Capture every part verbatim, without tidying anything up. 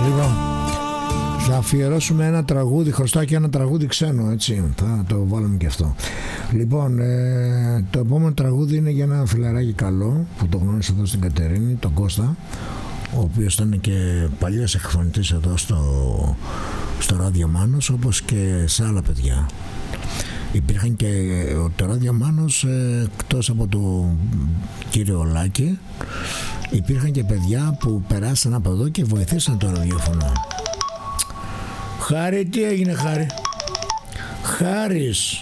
Λοιπόν, θα αφιερώσουμε ένα τραγούδι, χρωστάω και ένα τραγούδι ξένο, έτσι, θα το βάλουμε και αυτό. Λοιπόν, ε, το επόμενο τραγούδι είναι για ένα φιλαράκι καλό που το γνώρισα εδώ στην Κατερίνη, τον Κώστα, ο οποίος ήταν και παλιός εκφωνητής εδώ στο, στο Ράδιο Μάνος, όπως και σε άλλα παιδιά. Υπήρχαν και το Ράδιο Μάνος, ε, εκτός από το κύριο Λάκη, υπήρχαν και παιδιά που περάσαν από εδώ και βοηθήσαν το ραδιόφωνο. Χάρη, τι έγινε Χάρη? Χάρης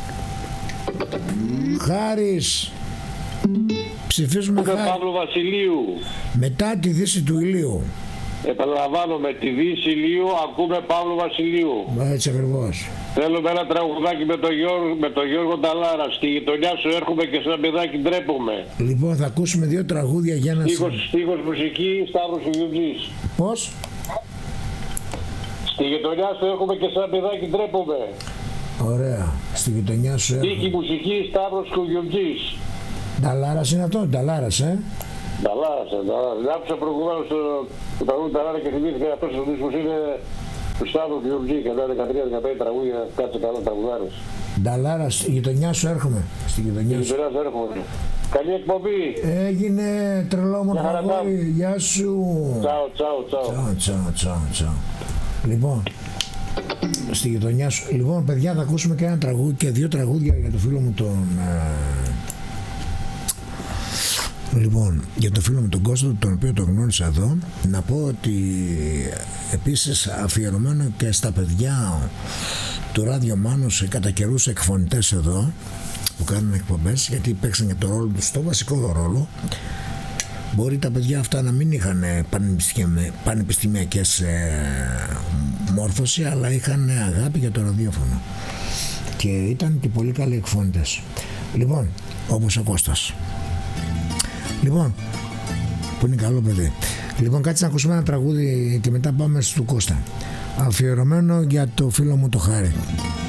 Χάρης Ψηφίζουμε Χάρη. Παύλο Βασιλείου. Μετά τη δύση του ηλίου. Επαναλαμβάνω, με τη δύση ηλίου ακούμε Παύλο Βασιλείου. Έτσι ακριβώς. Θέλουμε ένα τραγουδάκι με τον Γιώργο, με το Γιώργο Ταλάρα. Στη γειτονιά σου έρχομαι και σαν παιδάκι ντρέπομαι. Λοιπόν, θα ακούσουμε δύο τραγούδια για να... Στίχος, στίχος μουσική, Σταύρος Κουγιουτζής. Πώς? Στη γειτονιά σου έρχομαι και σαν παιδάκι ντρέπομαι. Ωραία. Στη γειτονιά σου έρχομαι. Στίχη μουσική, Σταύρος Κουγιουτζής. Νταλάρας είναι αυτό, Νταλάρας, ε. Νταλάρας, Νταλάρας. Άκουσα προηγουμένως το τραγούδι Νταλάρα και θυμήθηκα αυτός ο δίσκος είναι του Σταύρου Κουγιουτζή και τα δεκατρία δεκαπέντε τραγούδια, κάτσε καλά τραγουδάρες. Νταλάρα, στη γειτονιά σου έρχομαι. Στη γειτονιά σου. Στη έρχομαι. Καλή εκπομπή. Έγινε τρελό μου τραγούδι. Γεια σου. Τσάου, τσάου, τσάου. Τσάου, τσάου, τσάου, τσάου. Λοιπόν, στη γειτονιά σου. Λοιπόν, παιδιά, θα ακούσουμε και ένα τραγούδι και δύο τραγούδια για το φίλο μου τον... Λοιπόν, για το φίλο μου τον Κώστα, τον οποίο τον γνώρισα εδώ, να πω ότι επίσης αφιερωμένο και στα παιδιά του Ράδιο Μάνος, κατά καιρούς εκφωνητές εδώ που κάνουν εκπομπές, γιατί παίξαν και το ρόλο τους, το βασικό ρόλο. Μπορεί τα παιδιά αυτά να μην είχαν πανεπιστημιακές ε, μόρφωση, αλλά είχαν αγάπη για το ραδιόφωνο και ήταν και πολύ καλοί εκφωνητές. Λοιπόν, όπως ο Κώστας. Λοιπόν, που είναι καλό παιδί. Λοιπόν, κάτσε να ακούσουμε ένα τραγούδι και μετά πάμε στο Κώστα. Αφιερωμένο για το φίλο μου το Χάρη.